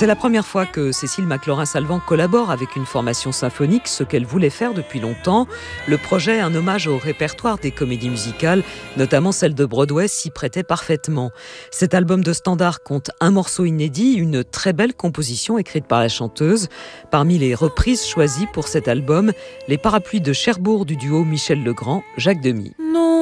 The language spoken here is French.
C'est la première fois que Cécile McLaurin-Salvant collabore avec une formation symphonique, ce qu'elle voulait faire depuis longtemps. Le projet, un hommage au répertoire des comédies musicales, notamment celle de Broadway, s'y prêtait parfaitement. Cet album de standard compte un morceau inédit, une très belle composition écrite par la chanteuse. Parmi les reprises choisies pour cet album, les parapluies de Cherbourg du duo Michel Legrand, Jacques Demy. Non.